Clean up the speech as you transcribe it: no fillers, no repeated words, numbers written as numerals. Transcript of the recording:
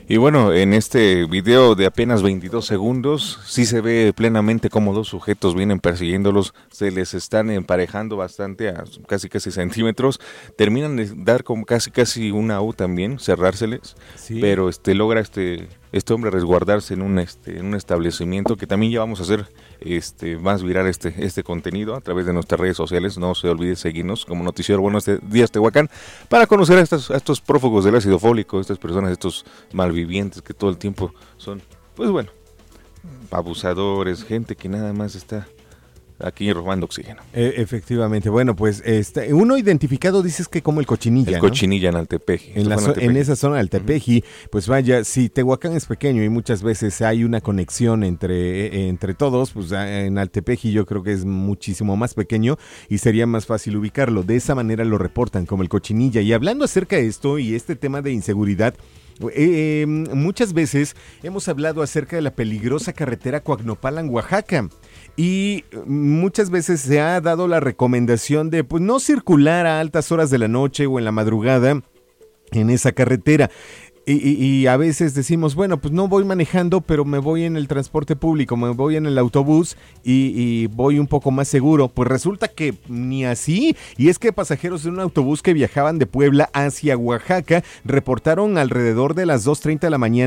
Y bueno, en este video de apenas 22 segundos, sí se ve plenamente cómo dos sujetos vienen persiguiéndolos, se les están emparejando bastante a casi centímetros, terminan de dar como casi una U también, cerrárseles, Sí. pero logra este hombre resguardarse en un establecimiento que también ya vamos a hacer más viral este contenido a través de nuestras redes sociales. No se olvide seguirnos como Noticiero Buenos Días Tehuacán para conocer a estos prófugos del ácido fólico, estas personas, estos malvivientes que todo el tiempo son, pues bueno, abusadores, gente que nada más está aquí robando oxígeno. Efectivamente, bueno, pues uno identificado dices que como el Cochinilla, El Cochinilla, ¿no? En Altepeji. En esa zona del Altepeji, pues vaya, si Tehuacán es pequeño y muchas veces hay una conexión entre todos, pues en Altepeji yo creo que es muchísimo más pequeño y sería más fácil ubicarlo. De esa manera lo reportan como el Cochinilla. Y hablando acerca de esto y este tema de inseguridad, muchas veces hemos hablado acerca de la peligrosa carretera Coacnopalan, Oaxaca. Y muchas veces se ha dado la recomendación de pues no circular a altas horas de la noche o en la madrugada en esa carretera. Y a veces decimos, bueno, pues no voy manejando, pero me voy en el transporte público, me voy en el autobús y voy un poco más seguro. Pues resulta que ni así. Y es que pasajeros de un autobús que viajaban de Puebla hacia Oaxaca reportaron alrededor de las 2:30 de la mañana